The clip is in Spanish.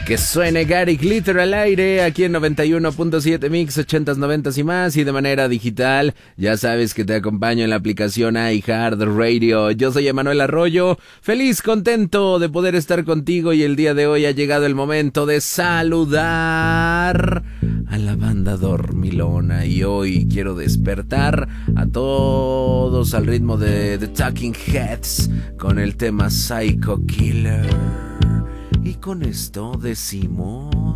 Que suene Gary Glitter al aire, aquí en 91.7 Mix, 80s, 90s y más, y de manera digital. Ya sabes que te acompaño en la aplicación iHeartRadio. Yo soy Emanuel Arroyo, feliz, contento de poder estar contigo, y el día de hoy ha llegado el momento de saludar a la banda dormilona. Y hoy quiero despertar a todos al ritmo de The Talking Heads con el tema Psycho Killer. Y con esto decimos...